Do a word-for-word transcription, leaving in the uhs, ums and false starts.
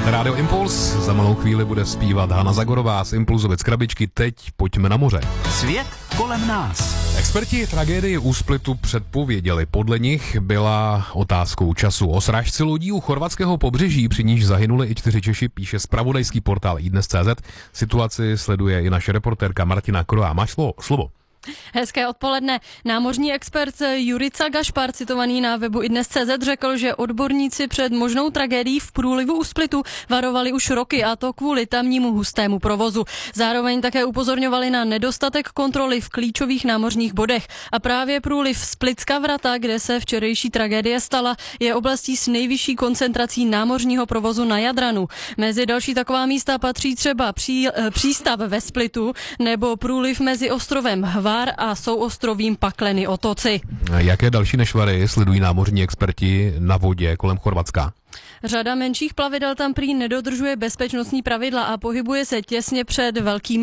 Rádio Impuls, za malou chvíli bude zpívat Hana Zagorová z Impulzovic krabičky. Teď pojďme na moře. Svět kolem nás. Experti tragédii úsplitu předpověděli. Podle nich byla otázkou času. O srážce lodí u chorvatského pobřeží, při níž zahynuli i čtyři Češi, píše zpravodajský portál iDnes tečka cé zet. Situaci sleduje i naše reportérka Martina Kroá. Máš slovo? slovo. Hezké odpoledne. Námořní expert Jurica Gašpar, citovaný na webu iDnes tečka cé zet, řekl, že odborníci před možnou tragédií v průlivu u Splitu varovali už roky, a to kvůli tamnímu hustému provozu. Zároveň také upozorňovali na nedostatek kontroly v klíčových námořních bodech. A právě průliv Splitská vrata, kde se včerejší tragédie stala, je oblastí s nejvyšší koncentrací námořního provozu na Jadranu. Mezi další taková místa patří třeba pří, přístav ve Splitu nebo průliv mezi ostrovem Hvar a souostrovím Pakleny Otoci. Jaké další nešvary sledují námořní experti na vodě kolem Chorvatska? Řada menších plavidel tam prý nedodržuje bezpečnostní pravidla a pohybuje se těsně před velkými